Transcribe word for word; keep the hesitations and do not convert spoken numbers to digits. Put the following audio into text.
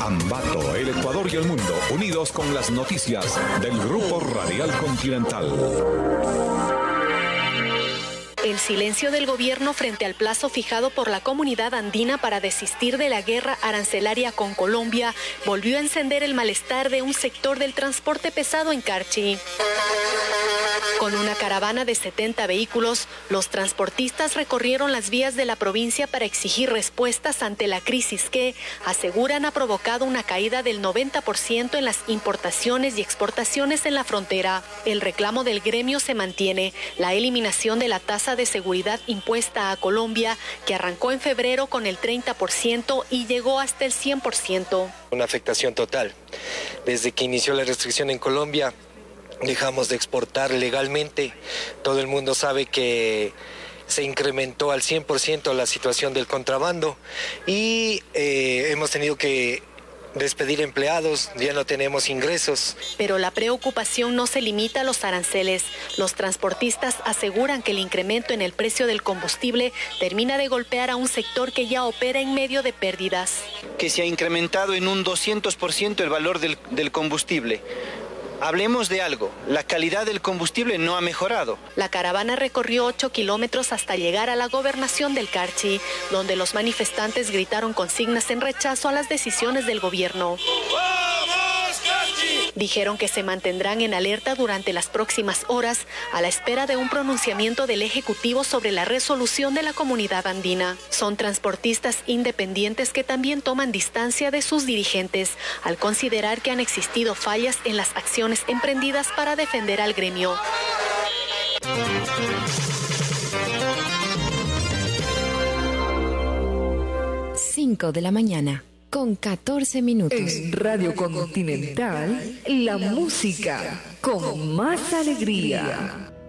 Ambato, el Ecuador y el mundo, unidos con las noticias del Grupo Radial Continental. El silencio del gobierno frente al plazo fijado por la comunidad andina para desistir de la guerra arancelaria con Colombia volvió a encender el malestar de un sector del transporte pesado en Carchi. Con una caravana de setenta vehículos, los transportistas recorrieron las vías de la provincia para exigir respuestas ante la crisis que, aseguran, ha provocado una caída del noventa por ciento en las importaciones y exportaciones en la frontera. El reclamo del gremio se mantiene: la eliminación de la tasa de seguridad impuesta a Colombia, que arrancó en febrero con el treinta por ciento y llegó hasta el cien por ciento. Una afectación total. Desde que inició la restricción en Colombia, dejamos de exportar legalmente. Todo el mundo sabe que se incrementó al cien por ciento la situación del contrabando y eh, hemos tenido que despedir empleados, ya no tenemos ingresos. Pero la preocupación no se limita a los aranceles. Los transportistas aseguran que el incremento en el precio del combustible termina de golpear a un sector que ya opera en medio de pérdidas. Que se ha incrementado en un doscientos por ciento el valor del, del combustible. Hablemos de algo, la calidad del combustible no ha mejorado. La caravana recorrió ocho kilómetros hasta llegar a la gobernación del Carchi, donde los manifestantes gritaron consignas en rechazo a las decisiones del gobierno. Dijeron que se mantendrán en alerta durante las próximas horas a la espera de un pronunciamiento del Ejecutivo sobre la resolución de la comunidad andina. Son transportistas independientes que también toman distancia de sus dirigentes al considerar que han existido fallas en las acciones emprendidas para defender al gremio. cinco de la mañana. Con catorce minutos. En Radio Continental, la música con más alegría.